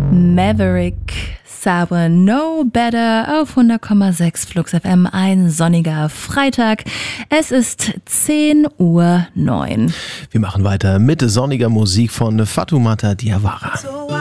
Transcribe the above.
Maverick Sabe No Better auf 100,6 Flux FM. Ein sonniger Freitag. Es ist 10:09 Uhr. Wir machen weiter mit sonniger Musik von Fatoumata Diawara.